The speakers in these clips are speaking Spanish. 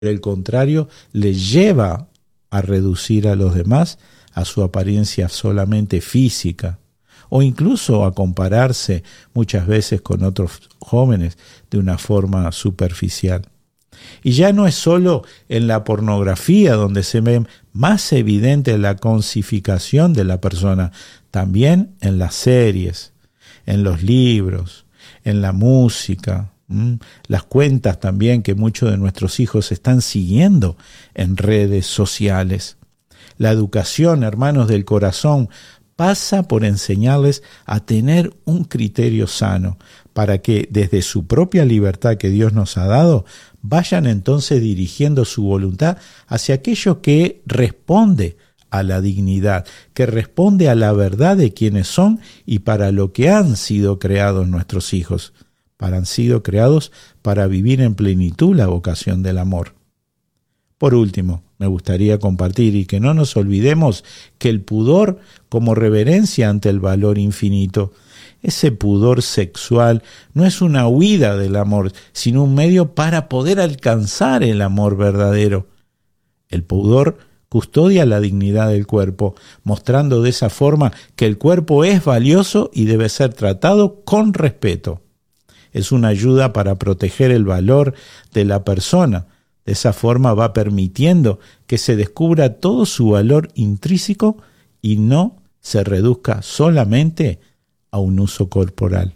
el contrario, le lleva a reducir a los demás a su apariencia solamente física, o incluso a compararse muchas veces con otros jóvenes de una forma superficial. Y ya no es solo en la pornografía donde se ve más evidente la cosificación de la persona, también en las series, en los libros, en la música, las cuentas también que muchos de nuestros hijos están siguiendo en redes sociales. La educación, hermanos del corazón, pasa por enseñarles a tener un criterio sano para que desde su propia libertad que Dios nos ha dado, vayan entonces dirigiendo su voluntad hacia aquello que responde a la dignidad, que responde a la verdad de quienes son y para lo que han sido creados nuestros hijos. Han sido creados para vivir en plenitud la vocación del amor. Por último, me gustaría compartir y que no nos olvidemos que el pudor como reverencia ante el valor infinito. Ese pudor sexual no es una huida del amor, sino un medio para poder alcanzar el amor verdadero. El pudor custodia la dignidad del cuerpo, mostrando de esa forma que el cuerpo es valioso y debe ser tratado con respeto. Es una ayuda para proteger el valor de la persona. De esa forma va permitiendo que se descubra todo su valor intrínseco y no se reduzca solamente a un uso corporal.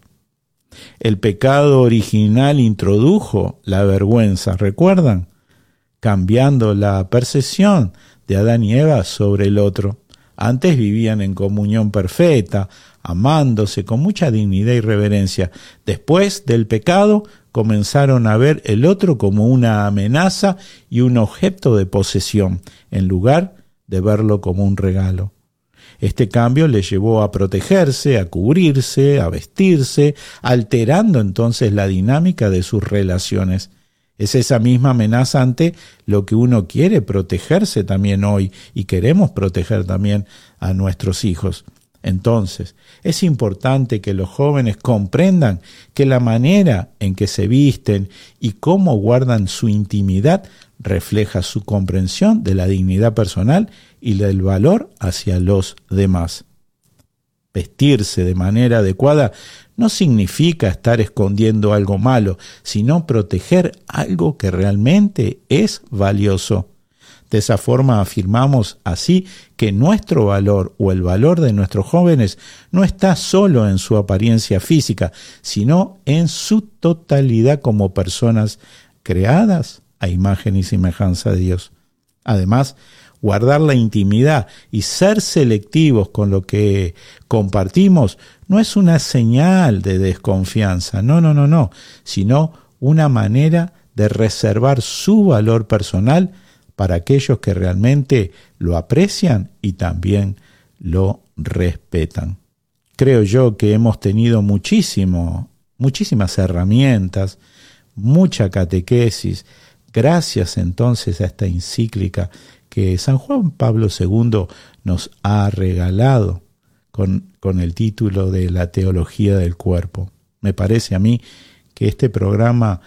El pecado original introdujo la vergüenza, ¿recuerdan? Cambiando la percepción de Adán y Eva sobre el otro. Antes vivían en comunión perfecta, amándose con mucha dignidad y reverencia. Después del pecado, comenzaron a ver el otro como una amenaza y un objeto de posesión, en lugar de verlo como un regalo. Este cambio les llevó a protegerse, a cubrirse, a vestirse, alterando entonces la dinámica de sus relaciones. Es esa misma amenaza ante lo que uno quiere protegerse también hoy y queremos proteger también a nuestros hijos. Entonces, es importante que los jóvenes comprendan que la manera en que se visten y cómo guardan su intimidad refleja su comprensión de la dignidad personal y del valor hacia los demás. Vestirse de manera adecuada no significa estar escondiendo algo malo, sino proteger algo que realmente es valioso. De esa forma afirmamos así que nuestro valor o el valor de nuestros jóvenes no está solo en su apariencia física, sino en su totalidad como personas creadas a imagen y semejanza de Dios. Además, guardar la intimidad y ser selectivos con lo que compartimos no es una señal de desconfianza, no, sino una manera de reservar su valor personal para aquellos que realmente lo aprecian y también lo respetan. Creo yo que hemos tenido muchísimas herramientas, mucha catequesis, gracias entonces a esta encíclica que San Juan Pablo II nos ha regalado con el título de La Teología del Cuerpo. Me parece a mí que este programa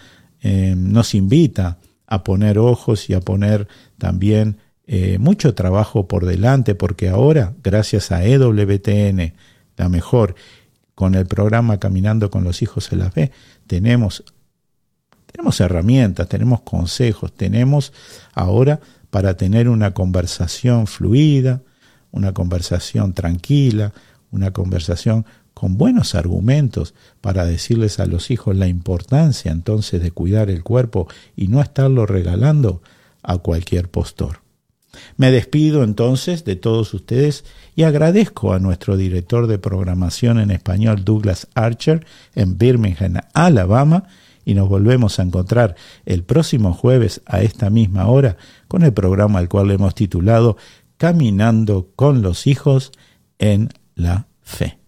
nos invita a poner ojos y a poner también mucho trabajo por delante, porque ahora, gracias a EWTN, la mejor, con el programa Caminando con los Hijos en la Fe, tenemos herramientas, tenemos consejos, tenemos ahora para tener una conversación fluida, una conversación tranquila, una conversación con buenos argumentos para decirles a los hijos la importancia entonces de cuidar el cuerpo y no estarlo regalando a cualquier postor. Me despido entonces de todos ustedes y agradezco a nuestro director de programación en español, Douglas Archer, en Birmingham, Alabama, y nos volvemos a encontrar el próximo jueves a esta misma hora con el programa al cual le hemos titulado Caminando con los Hijos en la Fe.